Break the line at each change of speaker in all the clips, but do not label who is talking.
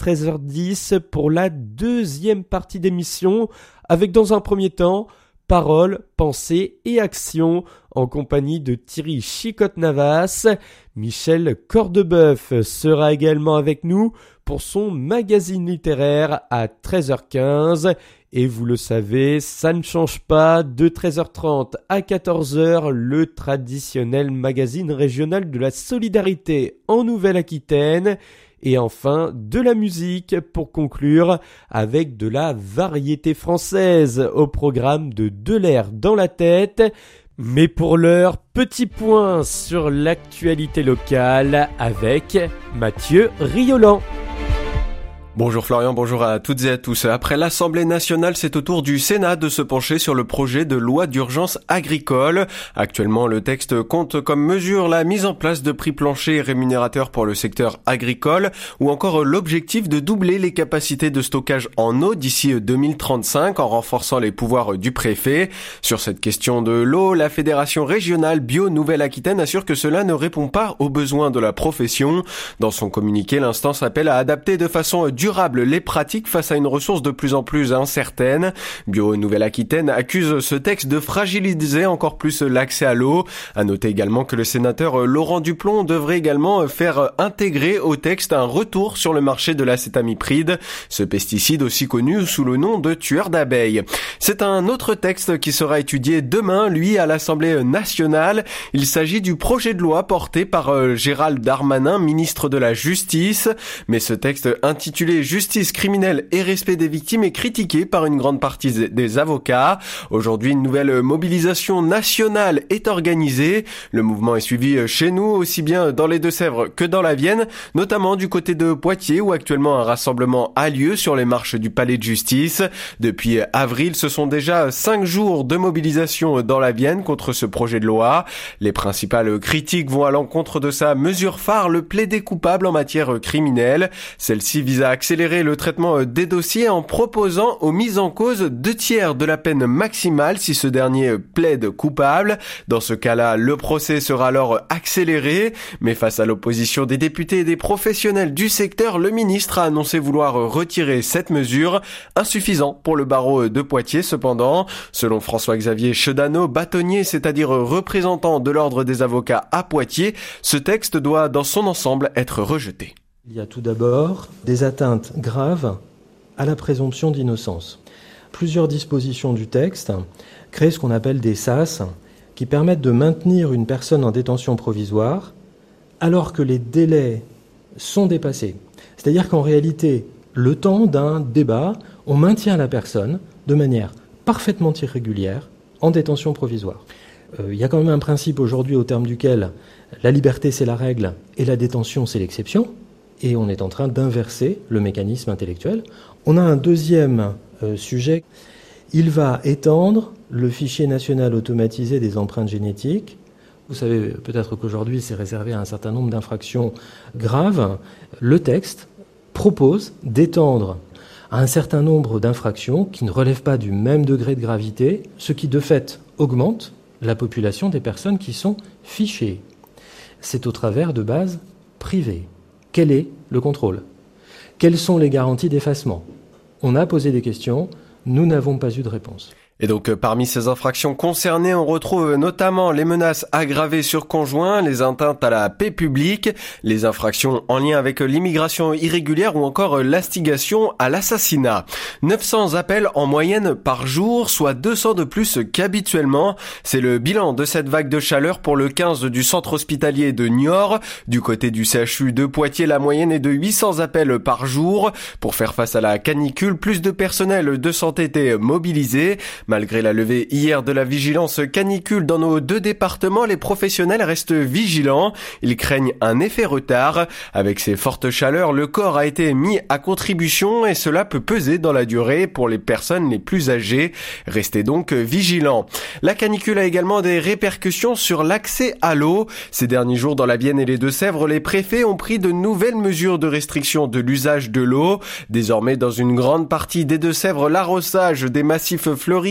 13h10 pour la deuxième partie d'émission, avec dans un premier temps paroles, pensées et actions en compagnie de Thierry Chicotte-Navas. Michel Cordebeuf sera également avec nous pour son magazine littéraire à 13h15. Et vous le savez, ça ne change pas, de 13h30 à 14h, le traditionnel magazine régional de la solidarité en Nouvelle-Aquitaine. Et enfin, de la musique pour conclure avec de la variété française au programme de l'air dans la tête. Mais pour l'heure, petit point sur l'actualité locale avec Mathieu Riolan.
Bonjour Florian, bonjour à toutes et à tous. Après l'Assemblée nationale, c'est au tour du Sénat de se pencher sur le projet de loi d'urgence agricole. Actuellement, le texte compte comme mesure la mise en place de prix planchers rémunérateurs pour le secteur agricole ou encore l'objectif de doubler les capacités de stockage en eau d'ici 2035 en renforçant les pouvoirs du préfet. Sur cette question de l'eau, la Fédération régionale Bio Nouvelle-Aquitaine assure que cela ne répond pas aux besoins de la profession. Dans son communiqué, l'instance appelle à adapter de façon durable les pratiques face à une ressource de plus en plus incertaine. Bio Nouvelle-Aquitaine accuse ce texte de fragiliser encore plus l'accès à l'eau. À noter également que le sénateur Laurent Duplon devrait également faire intégrer au texte un retour sur le marché de l'acétamipride, ce pesticide aussi connu sous le nom de tueur d'abeilles. C'est un autre texte qui sera étudié demain, lui, à l'Assemblée nationale. Il s'agit du projet de loi porté par Gérald Darmanin, ministre de la Justice. Mais ce texte intitulé Justice criminelle et respect des victimes est critiqué par une grande partie des avocats. Aujourd'hui, une nouvelle mobilisation nationale est organisée. Le mouvement est suivi chez nous, aussi bien dans les Deux-Sèvres que dans la Vienne, notamment du côté de Poitiers où actuellement un rassemblement a lieu sur les marches du Palais de Justice. Depuis avril, ce sont déjà 5 jours de mobilisation dans la Vienne contre ce projet de loi. Les principales critiques vont à l'encontre de sa mesure phare, le plaider coupable en matière criminelle. Celle-ci vise à accélérer le traitement des dossiers en proposant aux mises en cause 2/3 de la peine maximale si ce dernier plaide coupable. Dans ce cas-là, le procès sera alors accéléré. Mais face à l'opposition des députés et des professionnels du secteur, le ministre a annoncé vouloir retirer cette mesure. Insuffisant pour le barreau de Poitiers cependant. Selon François-Xavier Chedaneau, bâtonnier, c'est-à-dire représentant de l'ordre des avocats à Poitiers, ce texte doit dans son ensemble être rejeté.
Il y a tout d'abord des atteintes graves à la présomption d'innocence. Plusieurs dispositions du texte créent ce qu'on appelle des SAS, qui permettent de maintenir une personne en détention provisoire alors que les délais sont dépassés. C'est-à-dire qu'en réalité, le temps d'un débat, on maintient la personne de manière parfaitement irrégulière en détention provisoire. Il y a quand même un principe aujourd'hui au terme duquel la liberté c'est la règle et la détention c'est l'exception. Et on est en train d'inverser le mécanisme intellectuel. On a un deuxième sujet. Il va étendre le fichier national automatisé des empreintes génétiques. Vous savez peut-être qu'aujourd'hui c'est réservé à un certain nombre d'infractions graves. Le texte propose d'étendre à un certain nombre d'infractions qui ne relèvent pas du même degré de gravité, ce qui de fait augmente la population des personnes qui sont fichées. C'est au travers de bases privées. Quel est le contrôle ? Quelles sont les garanties d'effacement ? On a posé des questions, nous n'avons pas eu de réponse.
Et donc, parmi ces infractions concernées, on retrouve notamment les menaces aggravées sur conjoint, les atteintes à la paix publique, les infractions en lien avec l'immigration irrégulière ou encore l'instigation à l'assassinat. 900 appels en moyenne par jour, soit 200 de plus qu'habituellement. C'est le bilan de cette vague de chaleur pour le 15 du centre hospitalier de Niort. Du côté du CHU de Poitiers, la moyenne est de 800 appels par jour. Pour faire face à la canicule, plus de personnel de santé était mobilisé. Malgré la levée hier de la vigilance canicule dans nos 2 départements, les professionnels restent vigilants. Ils craignent un effet retard. Avec ces fortes chaleurs, le corps a été mis à contribution et cela peut peser dans la durée pour les personnes les plus âgées. Restez donc vigilants. La canicule a également des répercussions sur l'accès à l'eau. Ces derniers jours, dans la Vienne et les Deux-Sèvres, les préfets ont pris de nouvelles mesures de restriction de l'usage de l'eau. Désormais, dans une grande partie des Deux-Sèvres, l'arrosage des massifs fleuris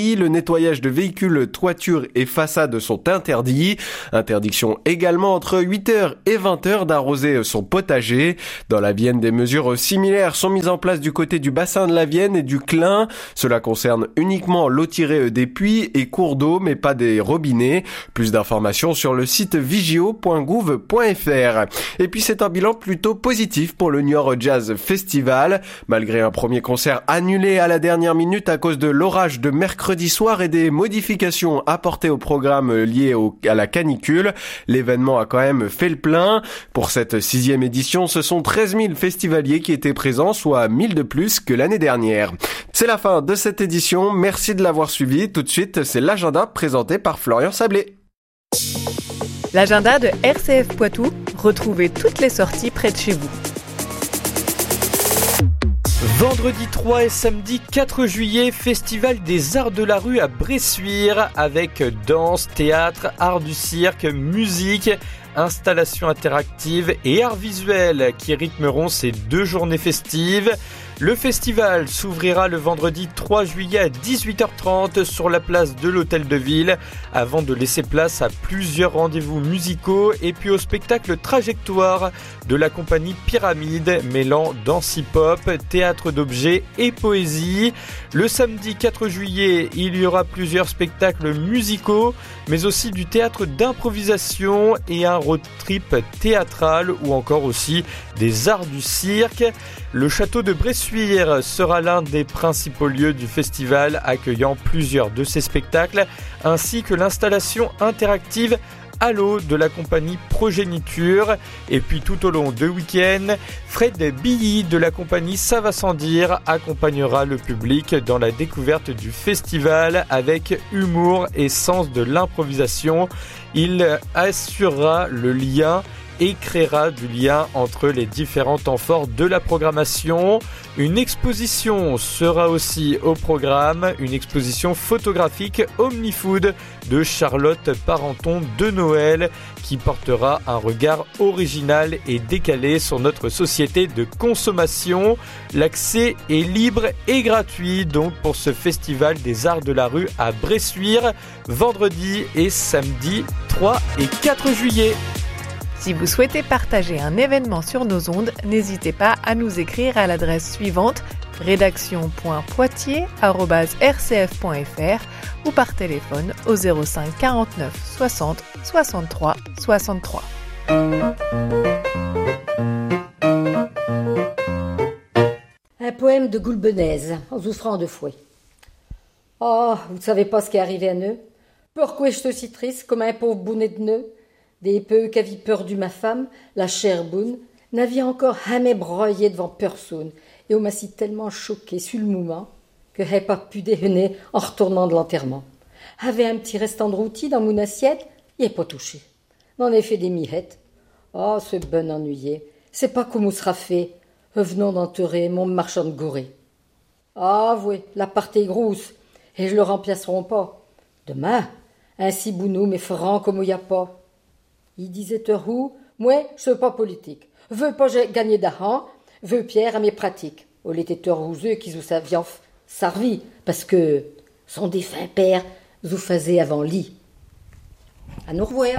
mairie. Le nettoyage de véhicules, toitures et façades sont interdits. Interdiction également entre 8h et 20h d'arroser son potager. Dans la Vienne, des mesures similaires sont mises en place du côté du bassin de la Vienne et du Clin. Cela concerne uniquement l'eau tirée des puits et cours d'eau, mais pas des robinets. Plus d'informations sur le site vigio.gouv.fr. Et puis c'est un bilan plutôt positif pour le Niort Jazz Festival. Malgré un premier concert annulé à la dernière minute à cause de l'orage de mercredi soir et des modifications apportées au programme liées à la canicule, l'événement a quand même fait le plein. Pour cette 6e édition, ce sont 13 000 festivaliers qui étaient présents, soit 1000 de plus que l'année dernière. C'est la fin de cette édition. Merci de l'avoir suivi. Tout de suite, c'est l'agenda présenté par Florian Sablé.
L'agenda de RCF Poitou. Retrouvez toutes les sorties près de chez vous.
Vendredi 3 et samedi 4 juillet, Festival des Arts de la Rue à Bressuire avec danse, théâtre, art du cirque, musique, installations interactives et arts visuels qui rythmeront ces 2 journées festives. Le festival s'ouvrira le vendredi 3 juillet à 18h30 sur la place de l'Hôtel de Ville avant de laisser place à plusieurs rendez-vous musicaux et puis au spectacle Trajectoire de la compagnie Pyramide mêlant danse hip-hop, théâtre d'objets et poésie. Le samedi 4 juillet, il y aura plusieurs spectacles musicaux mais aussi du théâtre d'improvisation et un road trip théâtral ou encore aussi des arts du cirque. Le château de Bressuire sera l'un des principaux lieux du festival accueillant plusieurs de ces spectacles ainsi que l'installation interactive Halo de la compagnie Progéniture. Et puis tout au long de week-end, Fred Billy de la compagnie Ça va sans dire accompagnera le public dans la découverte du festival avec humour et sens de l'improvisation. Il assurera le lien et créera du lien entre les différents temps forts de la programmation. Une exposition sera aussi au programme, une exposition photographique Omnifood de Charlotte Parenton de Noël qui portera un regard original et décalé sur notre société de consommation. L'accès est libre et gratuit donc pour ce festival des arts de la rue à Bressuire, vendredi et samedi 3 et 4 juillet.
Si vous souhaitez partager un événement sur nos ondes, n'hésitez pas à nous écrire à l'adresse suivante rédaction.poitiers@rcf.fr ou par téléphone au 05 49 60 63 63.
Un poème de Goulbenaise, en souffrant de fouet. Oh, vous ne savez pas ce qui est arrivé à Neu? Pourquoi je te si triste comme un pauvre bonnet de Neu? Des peu qu'avait perdu ma femme, la chère boune, n'avait encore jamais broyé devant personne, et on m'a si tellement choqué sur le moment que j'ai pas pu déjeuner en retournant de l'enterrement. Avait un petit restant de rôti dans mon assiette, il est pas touché. N'en ai fait des mirettes. Oh, ce bon ennuyé, c'est pas comme on sera fait, revenons d'enterrer mon marchand de gorée. Ah oui, la partie est grosse, et je le remplaceront pas. Demain, ainsi bounou, mais franc comme il y a pas. Il disait où, moi, je suis pas politique. Veux pas gagner d'argent, veux Pierre à mes pratiques. Au l'été rouseux qui vous saviez servi, parce que son défunt père vous faisait avant lit. À nous revoir.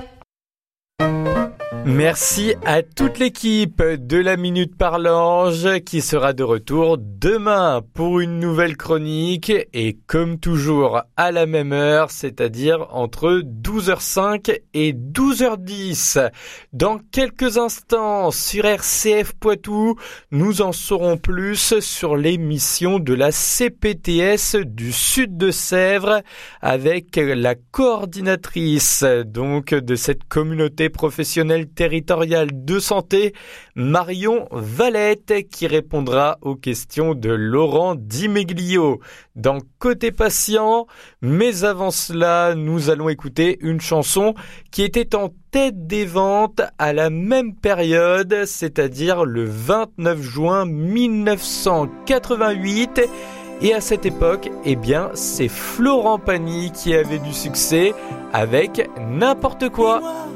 Merci à toute l'équipe de la Minute Parlange qui sera de retour demain pour une nouvelle chronique et comme toujours à la même heure, c'est-à-dire entre 12h05 et 12h10. Dans quelques instants sur RCF Poitou, nous en saurons plus sur les missions de la CPTS du Sud de Sèvres avec la coordinatrice donc de cette communauté professionnelle territoriale de santé, Marion Valette, qui répondra aux questions de Laurent Dimeglio dans Côté Patient. Mais avant cela, nous allons écouter une chanson qui était en tête des ventes à la même période, c'est-à-dire le 29 juin 1988. Et à cette époque, eh bien, c'est Florent Pagny qui avait du succès avec N'importe quoi.